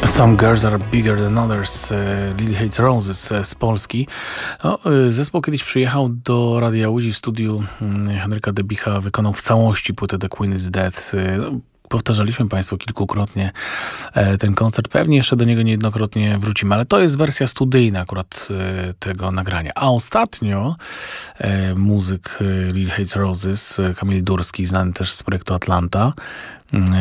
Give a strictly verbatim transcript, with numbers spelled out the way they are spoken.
Some Girls Are Bigger Than Others, Lily Hates Roses z Polski. No, zespół kiedyś przyjechał do Radia Łódź w studiu Henryka Debicha, wykonał w całości płytę The Queen Is Dead. No, powtarzaliśmy Państwu kilkukrotnie ten koncert. Pewnie jeszcze do niego niejednokrotnie wrócimy, ale to jest wersja studyjna akurat tego nagrania. A ostatnio muzyk Lily Hates Roses, Kamil Durski, znany też z projektu Atlanta,